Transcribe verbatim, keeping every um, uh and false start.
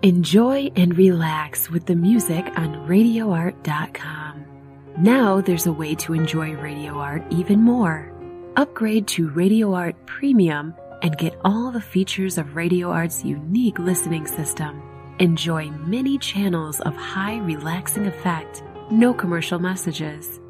Enjoy and relax with the music on radio art dot com. Now there's a way to enjoy Radio Art even more. Upgrade to Radio Art Premium and get all the features of Radio Art's unique listening system. Enjoy many channels of high relaxing effect, no commercial messages.